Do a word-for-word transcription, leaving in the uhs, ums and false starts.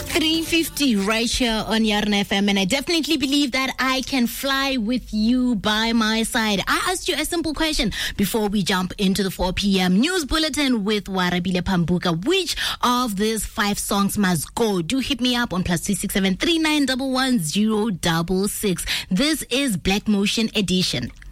three fifty right here on Yarn F M, and I definitely believe that I can fly with you by my side. I asked you a simple question before we jump into the four p.m. news bulletin with Warabile Pambuka. Which of these five songs must go? Do hit me up on plus two six seven three nine one one zero six six. This is Black Motion Edition.